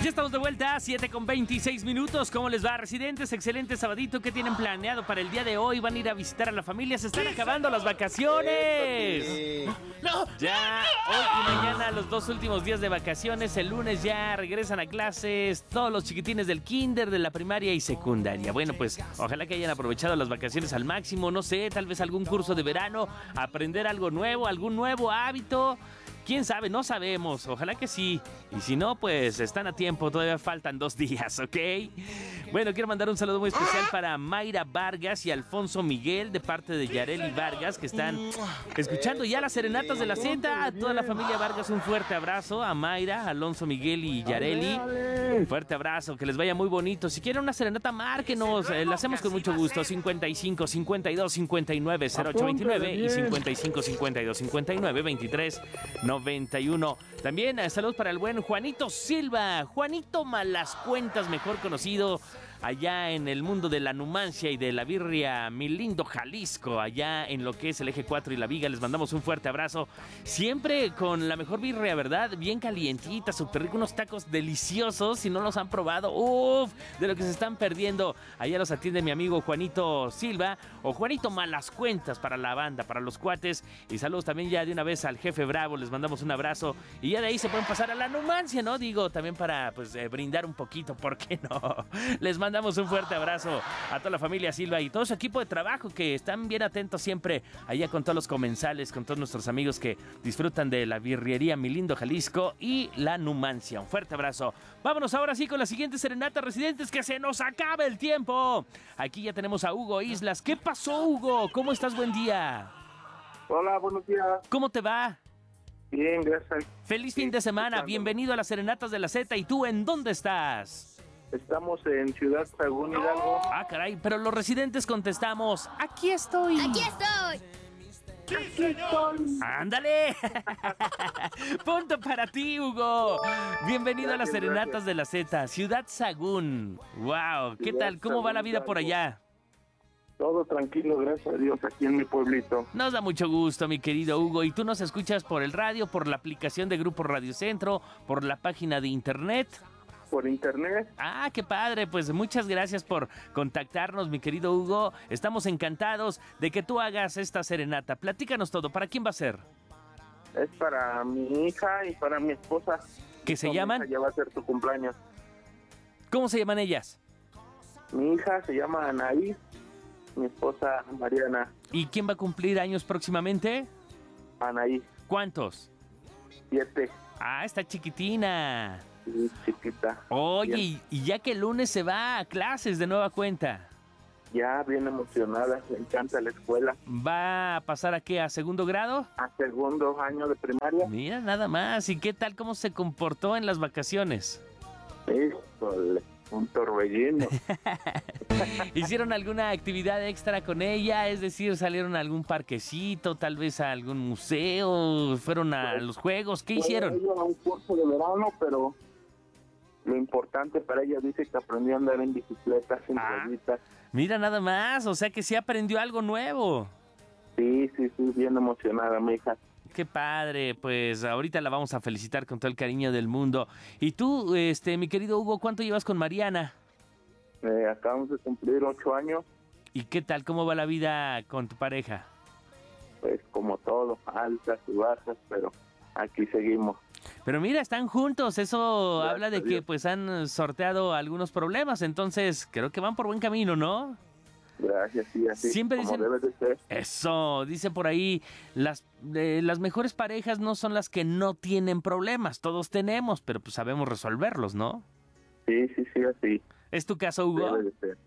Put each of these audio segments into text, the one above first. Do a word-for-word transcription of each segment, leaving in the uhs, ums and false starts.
Ya estamos de vuelta, siete con veintiséis minutos. ¿Cómo les va, residentes? Excelente sabadito. ¿Qué tienen planeado para el día de hoy? ¿Van a ir a visitar a la familia? ¡Se están acabando las vacaciones! ¡No! Ya, hoy y mañana, los dos últimos días de vacaciones. El lunes ya regresan a clases todos los chiquitines del kinder, de la primaria y secundaria. Bueno, pues ojalá que hayan aprovechado las vacaciones al máximo. No sé, tal vez algún curso de verano, aprender algo nuevo, algún nuevo hábito. ¿Quién sabe? No sabemos. Ojalá que sí. Y si no, pues están a tiempo. Todavía faltan dos días, ¿ok? Bueno, quiero mandar un saludo muy especial para Mayra Vargas y Alfonso Miguel, de parte de Yareli Vargas, que están escuchando ya las serenatas de la Z. A toda la familia Vargas, un fuerte abrazo. A Mayra, Alonso Miguel y Yareli. Un fuerte abrazo. Que les vaya muy bonito. Si quieren una serenata, márquenos. Eh, la hacemos con mucho gusto. cincuenta y cinco, cincuenta y dos, cincuenta y nueve, cero ocho veintinueve y cincuenta y cinco, cincuenta y dos, cincuenta y nueve, veintitrés, noventa y uno. También eh, saludos para el buen Juanito Silva, Juanito Malascuentas, mejor conocido allá en el mundo de la Numancia y de la birria, mi lindo Jalisco, allá en lo que es el eje cuatro y la Viga. Les mandamos un fuerte abrazo, siempre con la mejor birria, ¿verdad? Bien calientita, súper rico, unos tacos deliciosos. Si no los han probado, uff, de lo que se están perdiendo. Allá los atiende mi amigo Juanito Silva, o Juanito Malascuentas para la banda, para los cuates. Y saludos también ya de una vez al jefe Bravo, les mandamos un abrazo. Y ya de ahí se pueden pasar a la Numancia, ¿no? Digo, también para pues eh, brindar un poquito, ¿por qué no? Les mandamos un fuerte abrazo a toda la familia Silva y todo su equipo de trabajo, que están bien atentos siempre allá con todos los comensales, con todos nuestros amigos que disfrutan de la birrería Mi Lindo Jalisco y la Numancia. Un fuerte abrazo. Vámonos ahora sí con la siguiente serenata, residentes, que se nos acaba el tiempo. Aquí ya tenemos a Hugo Islas. ¿Qué pasó, Hugo? ¿Cómo estás? Buen día. Hola, buenos días. ¿Cómo te va? Bien, gracias. Feliz fin de semana, bienvenido a las Serenatas de la Z. ¿Y tú en dónde estás? Estamos en Ciudad Sagún, Hidalgo. Ah, caray, pero los residentes contestamos: aquí estoy. Aquí estoy. Aquí estoy. ¡Ándale! Punto para ti, Hugo. Bienvenido Gracias, a las Serenatas gracias. de la Z, Ciudad Sagún. Wow, ¿qué Ciudad tal? ¿Cómo va la Sagún, vida por allá? Todo tranquilo, gracias a Dios, aquí en mi pueblito. Nos da mucho gusto, mi querido Hugo. ¿Y tú nos escuchas por el radio, por la aplicación de Grupo Radio Centro, por la página de internet? Por internet. Ah, qué padre, pues muchas gracias por contactarnos, mi querido Hugo. Estamos encantados de que tú hagas esta serenata. Platícanos todo, ¿para quién va a ser? Es para mi hija y para mi esposa. ¿Qué se Con mi llaman? hija ya va a ser su cumpleaños. ¿Cómo se llaman ellas? Mi hija se llama Anaí, mi esposa Mariana. ¿Y quién va a cumplir años próximamente? Anaí, ¿Cuántos? siete. Ah, está chiquitina. Sí, chiquita. Oye, Bien. y, y ya que el lunes se va a clases de nueva cuenta, Ya bien emocionada, le encanta la escuela. ¿va a pasar a qué? ¿A segundo grado? A segundo año de primaria. Mira, nada más. ¿Y qué tal? ¿Cómo se comportó en las vacaciones? Híjole, un torbellino. ¿Hicieron alguna actividad extra con ella? Es decir, ¿salieron a algún parquecito, tal vez a algún museo? ¿Fueron a los juegos? ¿Qué hicieron? Fue ella a un curso de verano, pero lo importante para ella, dice que aprendió a andar en bicicleta sin Ah. rueditas. Mira, nada más. O sea que sí aprendió algo nuevo. Sí, sí, sí, bien emocionada mi hija. Qué padre, pues ahorita la vamos a felicitar con todo el cariño del mundo. Y tú, este, mi querido Hugo, ¿cuánto llevas con Mariana? Eh, acabamos de cumplir ocho años, ¿Y qué tal? ¿Cómo va la vida con tu pareja? pues como todo, altas y bajas, pero aquí seguimos. Pero mira, están juntos. Eso Gracias habla de a que Dios. pues han sorteado algunos problemas. Entonces, creo que van por buen camino, ¿no? Gracias, sí, así Siempre como dicen- debe de ser. Eso, dice por ahí, las, eh, las mejores parejas no son las que no tienen problemas. Todos tenemos, pero pues sabemos resolverlos, ¿no? Sí, sí, sí, así ¿Es tu caso, Hugo? debe de ser.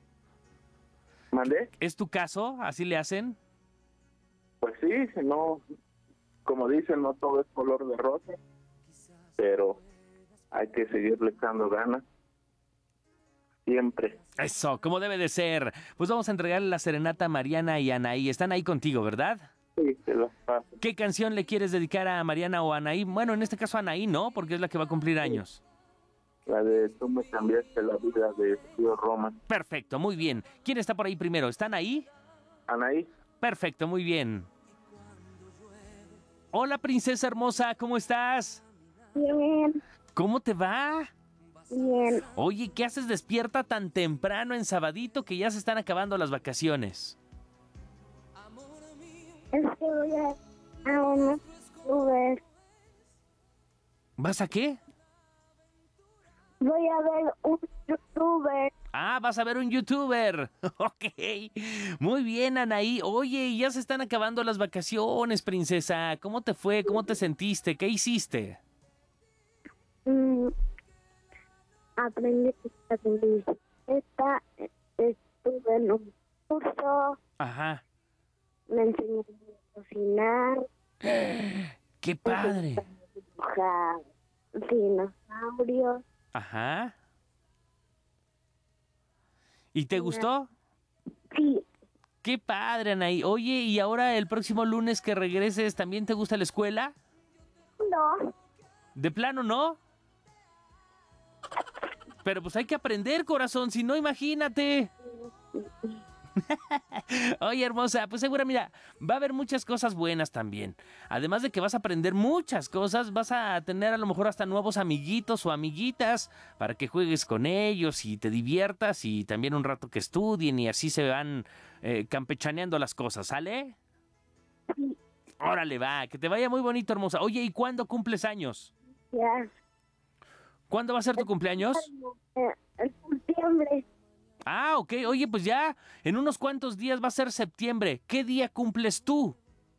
¿Mandé? ¿Es tu caso? ¿Así le hacen? Pues sí, no, como dicen, no todo es color de rosa, pero hay que seguirle echando ganas. Siempre. Eso, como debe de ser. Pues vamos a entregarle la serenata a Mariana y Anaí. Están ahí contigo, ¿verdad? Sí, se las paso. ¿Qué canción le quieres dedicar a Mariana o a Anaí? Bueno, en este caso a Anaí, ¿no? Porque es la que va a cumplir años. La de Tú me cambiaste la vida de Tío Roma. Perfecto, muy bien. ¿Quién está por ahí primero? ¿Están ahí? Anaí, Perfecto, muy bien. Hola, princesa hermosa, ¿cómo estás? Bien. ¿Cómo te va? Bien. Oye, ¿qué haces despierta tan temprano en sabadito que ya se están acabando las vacaciones? Es que voy a, a unos Uber. ¿Vas a qué? Voy a ver un youtuber. Ah, vas a ver un youtuber. Ok. Muy bien, Anaí. Oye, ya se están acabando las vacaciones, princesa. ¿Cómo te fue? ¿Cómo te sentiste? ¿Qué hiciste? Mm, aprendí a aprendí. Esta, estuve en un curso. Ajá. Me enseñó a cocinar. ¡Qué padre! Dibujar dinosaurios. Ajá. ¿Y te gustó? Sí. ¡Qué padre, Anaí! Oye, ¿y ahora el próximo lunes que regreses, también te gusta la escuela? No. ¿De plano no? Pero pues hay que aprender, corazón, si no, imagínate. Oye, hermosa, pues segura, mira, va a haber muchas cosas buenas también. Además de que vas a aprender muchas cosas, vas a tener a lo mejor hasta nuevos amiguitos o amiguitas para que juegues con ellos y te diviertas y también un rato que estudien y así se van eh, campechaneando las cosas, ¿sale? Sí. Órale, va, que te vaya muy bonito, hermosa. Oye, ¿y cuándo cumples años? Ya. ¿Cuándo va a ser tu cumpleaños? Eh, En septiembre. Ah, ok. Oye, pues ya en unos cuantos días va a ser septiembre. ¿Qué día cumples tú?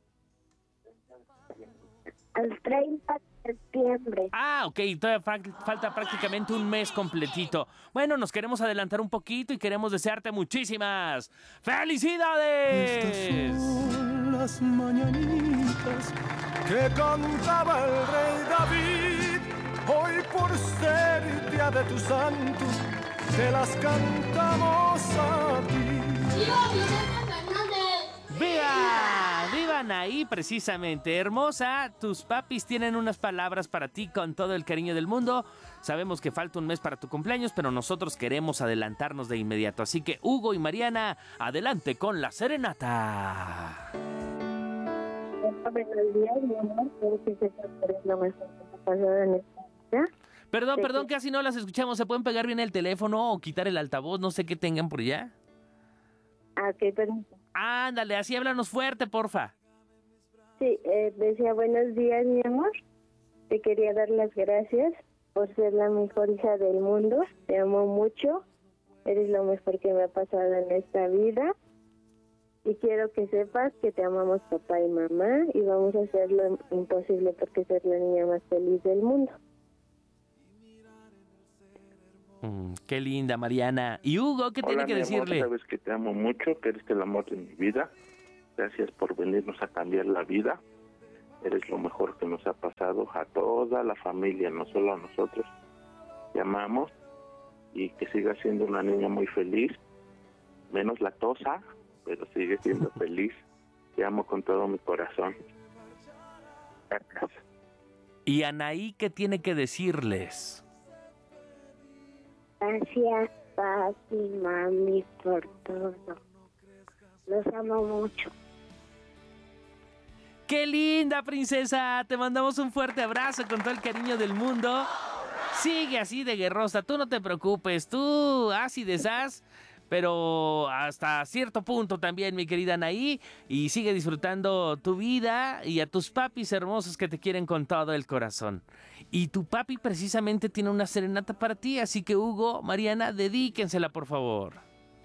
El treinta de septiembre. Ah, ok. Todavía fa- falta prácticamente un mes completito. Bueno, nos queremos adelantar un poquito y queremos desearte muchísimas ¡felicidades! Estas son las mañanitas que cantaba el rey David. Hoy por ser día de tu santo, te las cantamos a ti. ¡Viva! ¡Viva Anaí, precisamente! Hermosa, tus papis tienen unas palabras para ti con todo el cariño del mundo. Sabemos que falta un mes para tu cumpleaños, pero nosotros queremos adelantarnos de inmediato. Así que, Hugo y Mariana, adelante con la serenata. Buenos días, mi amor. Creo que sepas que es lo mejor que me ha pasado en esta vida. Perdón, Sí. perdón, casi no las escuchamos. ¿Se pueden pegar bien el teléfono o quitar el altavoz? No sé qué tengan por allá. Ah, ok, perdón. Ándale, así háblanos fuerte, porfa. Sí, eh, decía buenos días, mi amor. Te quería dar las gracias por ser la mejor hija del mundo. Te amo mucho. Eres lo mejor que me ha pasado en esta vida. Y quiero que sepas que te amamos papá y mamá y vamos a hacer lo imposible porque ser la niña más feliz del mundo. Mm, qué linda, Mariana. ¿Y Hugo, qué Hola, tiene que mi amor, decirle? sabes que te amo mucho, que eres el amor de mi vida. Gracias por venirnos a cambiar la vida. Eres lo mejor que nos ha pasado a toda la familia, no solo a nosotros. Te amamos y que sigas siendo una niña muy feliz, menos latosa, pero sigue siendo feliz. Te amo con todo mi corazón. Gracias. ¿Y Anaí qué tiene que decirles? Gracias, papi, mami, por todo. Los amo mucho. ¡Qué linda, princesa! Te mandamos un fuerte abrazo con todo el cariño del mundo. Sigue así de guerrosa, tú no te preocupes, tú haz y deshaz, pero hasta cierto punto también, mi querida Anaí, y sigue disfrutando tu vida y a tus papis hermosos que te quieren con todo el corazón. Y tu papi precisamente tiene una serenata para ti, así que Hugo, Mariana, dedíquensela, por favor.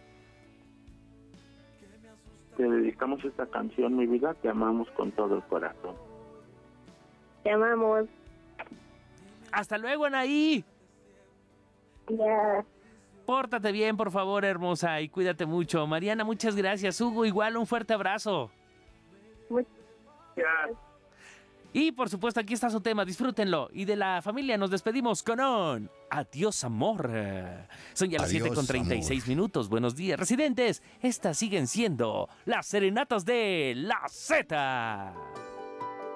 Te dedicamos esta canción, mi vida. Te amamos con todo el corazón. Te amamos. ¡Hasta luego, Anaí! Ya. Pórtate bien, por favor, hermosa, y cuídate mucho. Mariana, muchas gracias. Hugo, igual, un fuerte abrazo. Muchas Gracias. Y, por supuesto, aquí está su tema, disfrútenlo. Y de la familia nos despedimos con un adiós, amor. Son ya las Adiós, siete con treinta y seis amor. minutos. Buenos días, residentes. Estas siguen siendo las serenatas de la Z.